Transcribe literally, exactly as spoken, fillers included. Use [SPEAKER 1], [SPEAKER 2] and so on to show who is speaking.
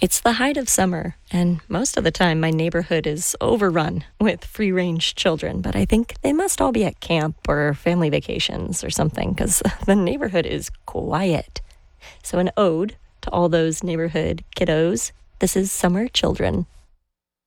[SPEAKER 1] It's the height of summer, and most of the time my neighborhood is overrun with free range children, but I think they must all be at camp or family vacations or something because the neighborhood is quiet. So, an ode to all those neighborhood kiddos. This is Summer Children.